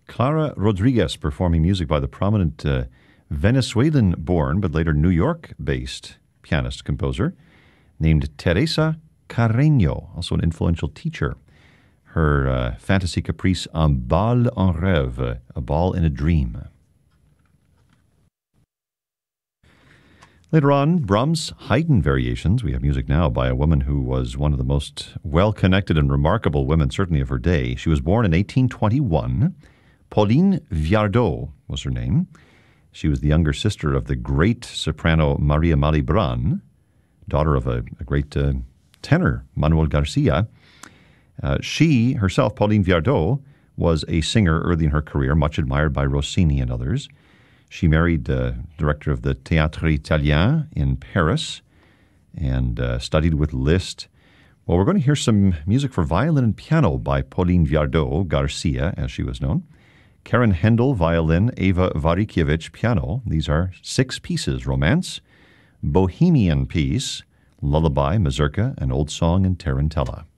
Clara Rodriguez performing music by the prominent Venezuelan-born but later New York-based pianist-composer named Teresa Carreño, also an influential teacher. Her fantasy caprice Un bal en rêve, a ball in a dream. Later on, Brahms' Haydn variations. We have music now by a woman who was one of the most well-connected and remarkable women, certainly of her day. She was born in 1821. Pauline Viardot was her name. She was the younger sister of the great soprano Maria Malibran, daughter of a great tenor, Manuel Garcia. She herself, Pauline Viardot, was a singer early in her career, much admired by Rossini and others. She married the director of the Théâtre Italien in Paris and studied with Liszt. Well, we're going to hear some music for violin and piano by Pauline Viardot, Garcia, as she was known. Karen Hendel, violin, Eva Varikiewicz, piano. These are 6 pieces: Romance, Bohemian Piece, Lullaby, Mazurka, an Old Song, and Tarantella.